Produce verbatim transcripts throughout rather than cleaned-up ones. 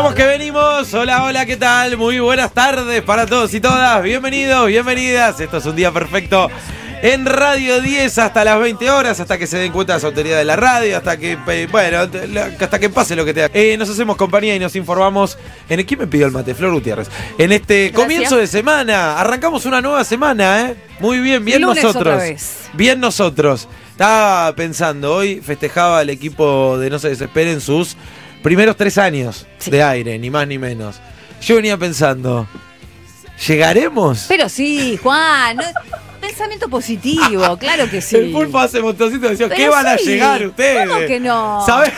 Vamos que venimos. Hola, hola, ¿qué tal? Muy buenas tardes para todos y todas. Bienvenidos, bienvenidas. Esto es un día perfecto en Radio diez hasta las veinte horas, hasta que se den cuenta las autoridades de la radio, hasta que, bueno, hasta que pase lo que tenga. Eh, nos hacemos compañía y nos informamos. ¿En quién me pidió el mate? Flor Gutiérrez. En este Gracias. Comienzo de semana, arrancamos una nueva semana, ¿eh? Muy bien, bien lunes nosotros. Otra vez. Bien nosotros. Estaba pensando, hoy festejaba el equipo de No Se Desesperen sus primeros tres años sí. de aire, ni más ni menos. Yo venía pensando, ¿llegaremos? Pero sí, Juan, no, pensamiento positivo, claro que sí. El Pulpo hace montoncito y decía, ¿qué Pero van a sí. llegar ustedes? ¿Cómo que no? ¿Sabés?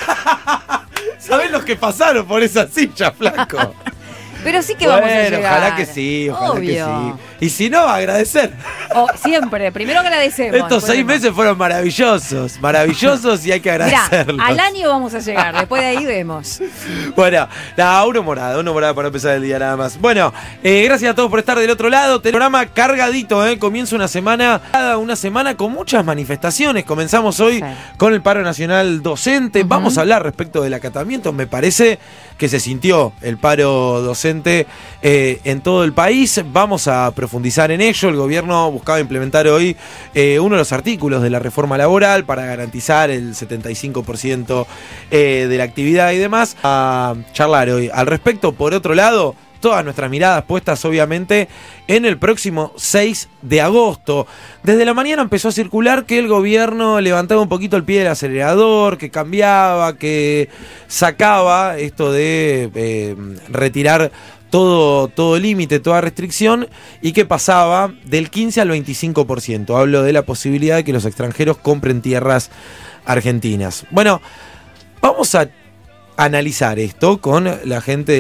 ¿Sabés los que pasaron por esa silla, flaco? Pero sí que bueno, vamos a llegar. Ojalá que sí, ojalá Obvio. que sí. Y si no, agradecer. Oh, siempre, primero agradecemos. Estos seis vemos. meses fueron maravillosos, maravillosos y hay que agradecerlos. Mirá, al año vamos a llegar, después de ahí vemos. Bueno, nada, uno morado, uno morado para empezar el día nada más. Bueno, eh, gracias a todos por estar del otro lado. Programa cargadito, ¿eh? Comienza una semana, una semana con muchas manifestaciones. Comenzamos hoy sí. con el paro nacional docente. Uh-huh. Vamos a hablar respecto del acatamiento. Me parece que se sintió el paro docente eh, en todo el país. Vamos a profundizar en ello. El gobierno buscaba implementar hoy eh, uno de los artículos de la reforma laboral para garantizar el setenta y cinco por ciento eh, de la actividad y demás. A charlar hoy al respecto. Por otro lado, todas nuestras miradas puestas obviamente en el próximo seis de agosto. Desde la mañana empezó a circular que el gobierno levantaba un poquito el pie del acelerador, que cambiaba, que sacaba esto de eh, retirar todo, todo límite, toda restricción, y que pasaba del quince al veinticinco por ciento. Hablo de la posibilidad de que los extranjeros compren tierras argentinas. Bueno, vamos a analizar esto con la gente